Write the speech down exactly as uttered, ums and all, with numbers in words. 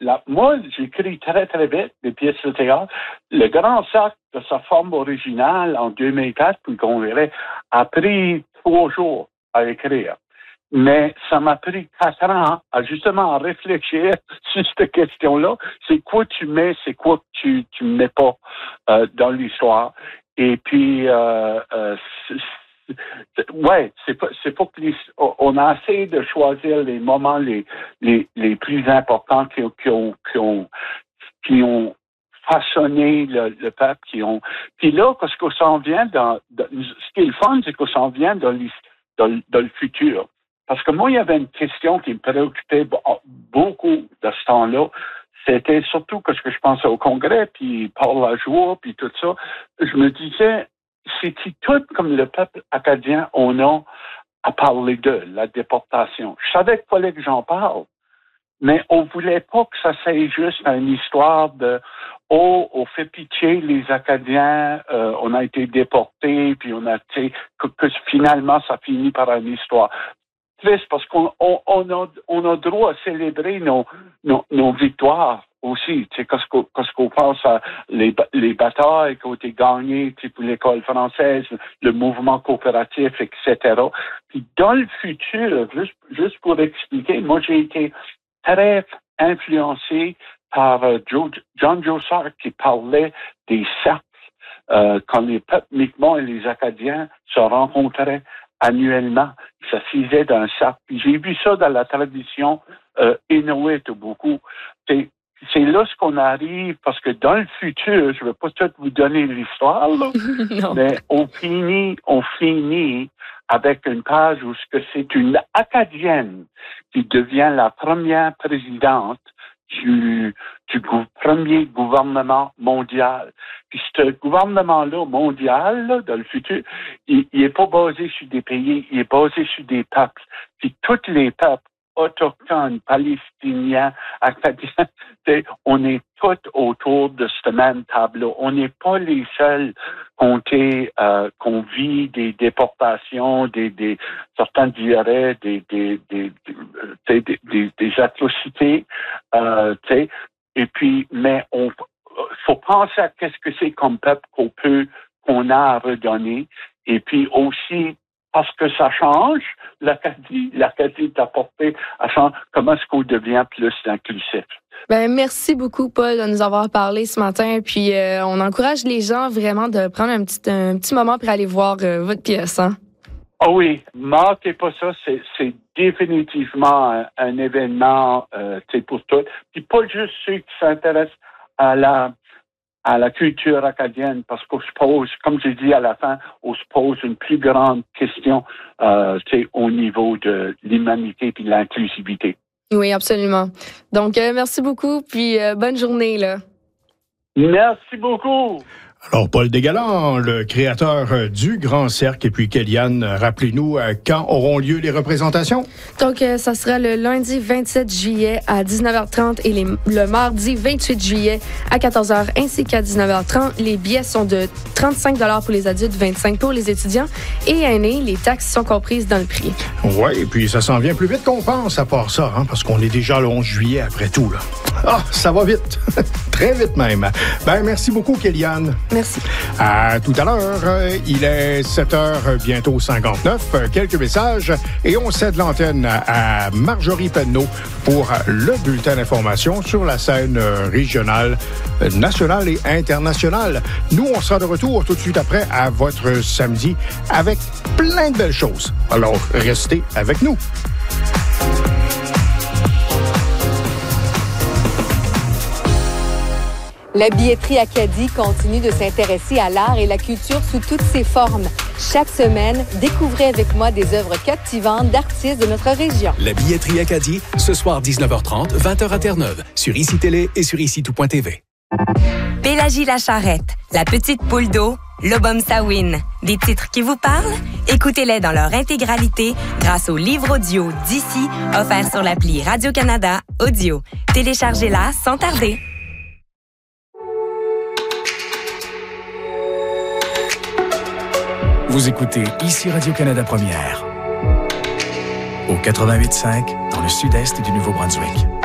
la, moi, j'écris très, très vite des pièces de théâtre. Le Grand Cercle, de sa forme originale, en deux mille quatre, puis qu'on verrait, a pris trois jours à écrire. Mais ça m'a pris quatre ans à justement à réfléchir sur cette question-là. C'est quoi tu mets, c'est quoi que tu tu mets pas euh, dans l'histoire. Et puis, euh, euh, c'est, c'est, ouais, c'est pas c'est pas que les, on a essayé de choisir les moments les les les plus importants qui, qui ont qui ont qui ont façonné le, le peuple, qui ont. Puis là, parce qu'on s'en vient dans, dans ce qui est le fun, c'est qu'on s'en vient dans, dans, dans le futur. Parce que moi, il y avait une question qui me préoccupait beaucoup de ce temps-là. C'était surtout que ce que je pensais au Congrès, puis Paul Lajoie, puis tout ça. Je me disais, c'est-tu tout comme le peuple acadien, on a à parler de la déportation? Je savais qu'il fallait que j'en parle, mais on voulait pas que ça soit juste une histoire de « Oh, on fait pitié les Acadiens, euh, on a été déportés, puis on a été... » que, que finalement, ça finit par une histoire triste, parce qu'on on, on a, on a droit à célébrer nos, nos, nos victoires aussi. Tu sais, quand, quand on pense à les, les batailles qui ont été gagnées, tu sais, pour l'école française, le mouvement coopératif, et cetera. Puis dans le futur, juste, juste pour expliquer, moi j'ai été très influencé par euh, Joe, John Joe Sark qui parlait des cercles euh, quand les peuples Mi'kmaq et les Acadiens se rencontraient annuellement. Ils s'assisaient dans un cercle. Puis j'ai vu ça dans la tradition euh, inuit beaucoup. C'est, c'est là ce qu'on arrive, parce que dans le futur, je ne vais pas tout vous donner l'histoire, là, mais on finit, on finit avec une page où c'est une Acadienne qui devient la première présidente du, du gou- premier gouvernement mondial. Puis ce gouvernement-là mondial, là, dans le futur, il, il est pas basé sur des pays, il est basé sur des peuples. Puis tous les peuples autochtones, palestiniens, acadiens, on est tous autour de ce même tableau. On n'est pas les seuls qu'on, euh, qu'on vit des déportations, des, des certains diraient des, des, des, des, des, des, des atrocités, euh, et puis, mais on faut penser à qu'est-ce que c'est comme peuple qu'on peut, qu'on a à redonner, et puis aussi parce que ça change, l'Acadie, l'Acadie est apportée à changer. Comment est-ce qu'on devient plus inclusif? Ben, merci beaucoup, Paul, de nous avoir parlé ce matin. Puis, euh, on encourage les gens vraiment de prendre un petit, un petit moment pour aller voir euh, votre pièce, hein? Oh oui, manquez pas ça. C'est, c'est définitivement un, un événement, euh, tu sais, pour tous. Puis pas juste ceux qui s'intéressent à la, à la culture acadienne, parce qu'on se pose, comme j'ai dit à la fin, on se pose une plus grande question, euh, tu sais, au niveau de l'humanité et de l'inclusivité. Oui, absolument. Donc, euh, merci beaucoup, puis euh, bonne journée, là. Merci beaucoup. Alors, Paul Desgalland, le créateur du Grand Cercle, et puis Kéliane, rappelez-nous quand auront lieu les représentations? Donc, euh, ça sera le lundi vingt-sept juillet à dix-neuf heures trente et les, le mardi vingt-huit juillet à quatorze heures ainsi qu'à dix-neuf heures trente. Les billets sont de trente-cinq dollars pour les adultes, vingt-cinq dollars pour les étudiants et aînés. Les taxes sont comprises dans le prix. Oui, et puis ça s'en vient plus vite qu'on pense à part ça, hein, parce qu'on est déjà le onze juillet après tout, là. Ah, ça va vite. Très vite même. Ben, merci beaucoup, Kéliane. Merci. À tout à l'heure. Il est sept heures, bientôt cinquante-neuf. Quelques messages et on cède l'antenne à Marjorie Penneau pour le bulletin d'information sur la scène régionale, nationale et internationale. Nous, on sera de retour tout de suite après à votre samedi avec plein de belles choses. Alors, restez avec nous. La billetterie Acadie continue de s'intéresser à l'art et la culture sous toutes ses formes. Chaque semaine, découvrez avec moi des œuvres captivantes d'artistes de notre région. La billetterie Acadie, ce soir dix-neuf heures trente, vingt heures à Terre-Neuve, sur I C I Télé et sur ici tout point T V. Pélagie la Charrette, La Petite Poule d'eau, L'Obom Sawin. Des titres qui vous parlent? Écoutez-les dans leur intégralité grâce au livre audio d'ici, offert sur l'appli Radio-Canada Audio. Téléchargez-la sans tarder. Vous écoutez ici Radio-Canada Première, au quatre-vingt-huit virgule cinq dans le sud-est du Nouveau-Brunswick.